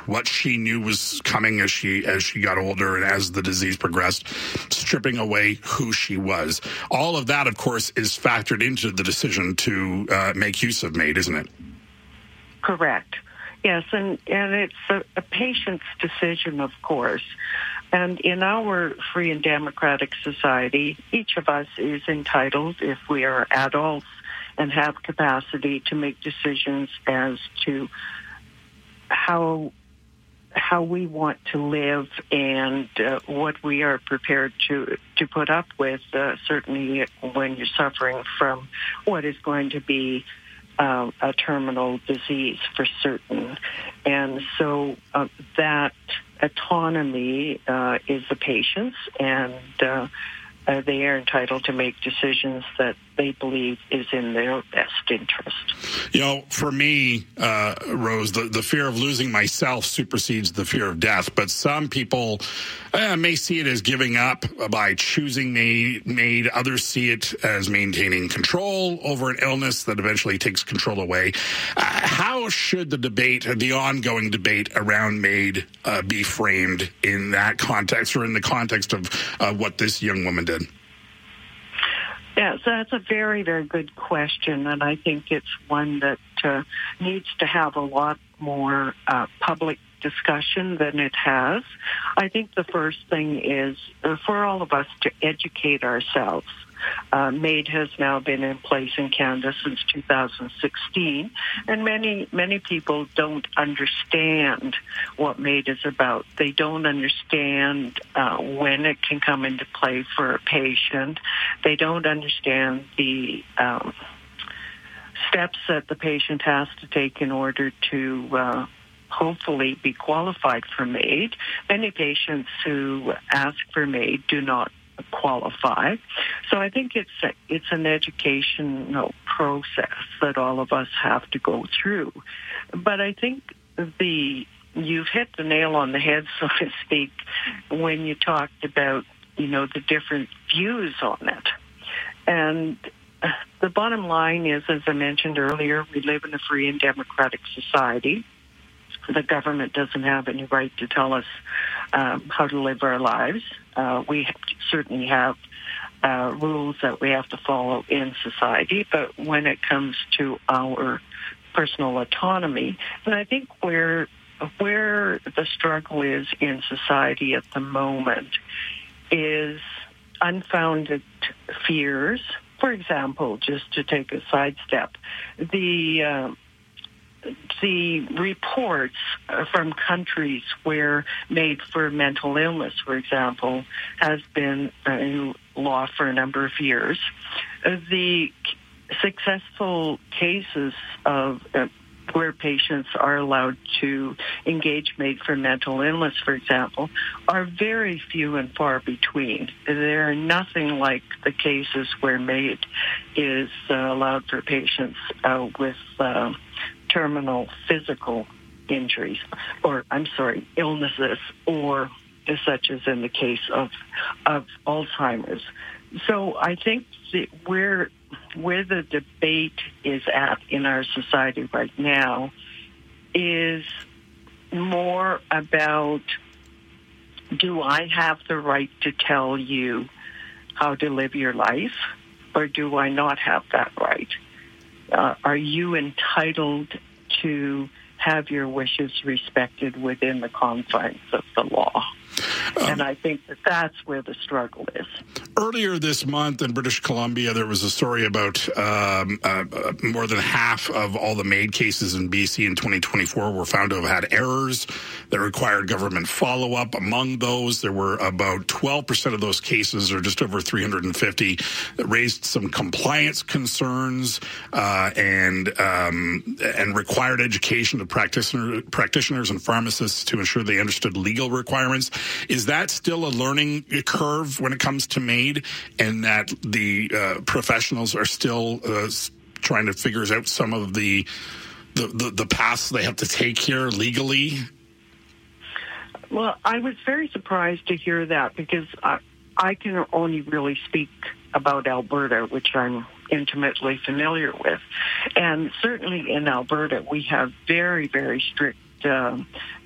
what she knew was coming as she got older and as the disease progressed, stripping away who she was. All of that, of course, is factored into the decision to make use of MAID, isn't it? Correct. Yes, and it's a patient's decision, of course. And in our free and democratic society, each of us is entitled, if we are adults and have capacity, to make decisions as to how we want to live and what we are prepared to put up with, certainly when you're suffering from what is going to be a terminal disease for certain. And so that autonomy is the patient's, and they are entitled to make decisions that they believe is in their best interest. You know, for me, Rose, the fear of losing myself supersedes the fear of death. But some people may see it as giving up by choosing MAID. Others see it as maintaining control over an illness that eventually takes control away. How should the ongoing debate around MAID be framed in that context, or in the context of what this young woman did? Yes, that's a very, very good question, and I think it's one that needs to have a lot more public discussion than it has. I think the first thing is for all of us to educate ourselves. MAID has now been in place in Canada since 2016, and many people don't understand what MAID is about. They don't understand when it can come into play for a patient. They don't understand the steps that the patient has to take in order to hopefully be qualified for MAID. Many patients who ask for MAID do not qualify. So I think it's an educational process that all of us have to go through. But I think you've hit the nail on the head, so to speak, when you talked about, the different views on it. And the bottom line is, as I mentioned earlier, we live in a free and democratic society. The government doesn't have any right to tell us how to live our lives. We certainly have rules that we have to follow in society, but when it comes to our personal autonomy, and I think where the struggle is in society at the moment is unfounded fears. For example, just to take a sidestep, the reports from countries where MAID for mental illness, for example, has been in law for a number of years. The successful cases of where patients are allowed to engage MAID for mental illness, for example, are very few and far between. They're nothing like the cases where MAID is allowed for patients with terminal physical injuries, illnesses, or such as in the case of Alzheimer's. So I think where the debate is at in our society right now is more about, do I have the right to tell you how to live your life, or do I not have that right? Are you entitled to have your wishes respected within the confines of the law? And I think that's where the struggle is. Earlier this month in British Columbia, there was a story about more than half of all the MAID cases in BC in 2024 were found to have had errors that required government follow-up. Among those, there were about 12% of those cases, or just over 350, that raised some compliance concerns and required education of practitioners and pharmacists to ensure they understood legal requirements. Is that still a learning curve when it comes to MAID, and that the professionals are still trying to figure out some of the paths they have to take here legally? Well, I was very surprised to hear that, because I can only really speak about Alberta, which I'm intimately familiar with. And certainly in Alberta, we have very, very strict